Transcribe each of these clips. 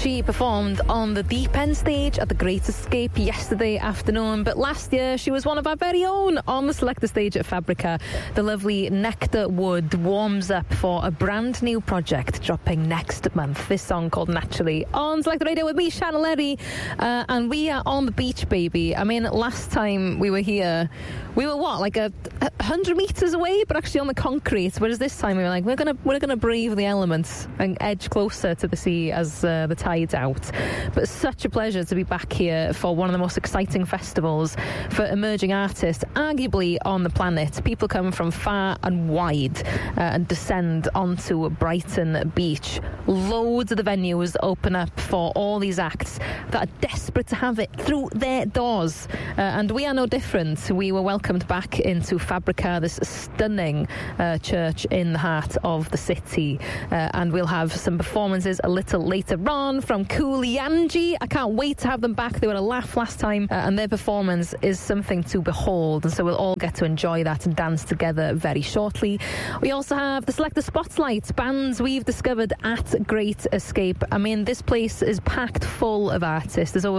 She performed on the Deep End stage at the Great Escape yesterday afternoon, but last year she was one of our very own on the Selector stage at Fabrica. The lovely Nectar Wood warms up for a brand new project dropping next month. This song called Naturally on Selector Radio with me, Shannon Lerry, and we are on the beach, baby. I mean, last time we were here, we were like 100 metres away, but actually on the concrete. Whereas this time we were like, we're gonna brave the elements and edge closer to the sea as the tide's out. But such a pleasure to be back here for one of the most exciting festivals for emerging artists, arguably on the planet. People come from far and wide and descend onto Brighton Beach. Loads of the venues open up for all these acts that are desperate to have it through their doors. And we are no different. We were welcomed back into Fabrica, this stunning church in the heart of the city. And we'll have some performances a little later on from Koolianji. I can't wait to have them back. They were a laugh last time, and their performance is something to behold. And so we'll all get to enjoy that and dance together very shortly. We also have the Selector Spotlight, bands we've discovered at Great Escape. I mean, this place is packed full of artists. There's over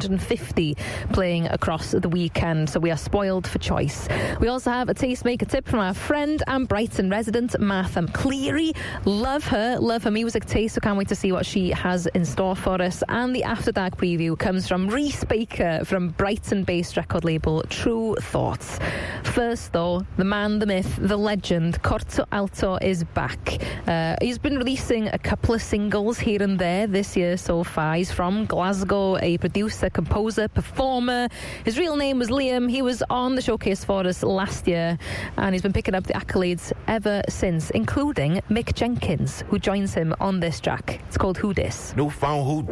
450 playing across the weekend, so we are spoiled for choice. We also have a tastemaker tip from our friend and Brighton resident, Martha Cleary. Love her music taste, so can't wait to see what she has in store for us. And the After Dark preview comes from Rhys Baker from Brighton-based record label True Thoughts. First, though, the man, the myth, the legend, Corto Alto is back. He's been releasing a couple of singles here and there this year so far. He's from Glasgow, a producer, composer, performer. His real name was Liam. He was on the showcase for us last year, and he's been picking up the accolades ever since, including Mick Jenkins, who joins him on this track. It's called Who Dis. New phone, who